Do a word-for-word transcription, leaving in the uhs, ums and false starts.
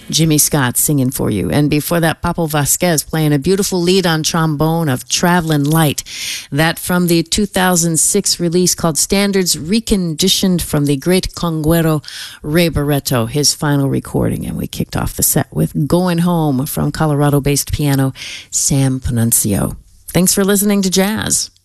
Jimmy Scott singing for you. And before that, Papo Vasquez playing a beautiful lead on trombone of Travelin' Light. That from the two thousand six release called Standards Reconditioned from the great conguero Ray Barretto, his final recording. And we kicked off the set with Going Home from Colorado-based piano Sam Panunzio. Thanks for listening to Jazz.